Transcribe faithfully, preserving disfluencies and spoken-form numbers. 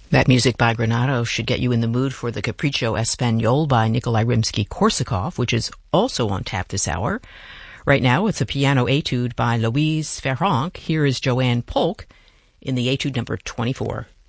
That music by Granado should get you in the mood for the Capriccio Espagnol by Nikolai Rimsky-Korsakov, which is also on tap this hour. Right now, it's a piano etude by Louise Ferranc. Here is Joanne Polk in the etude number twenty-four.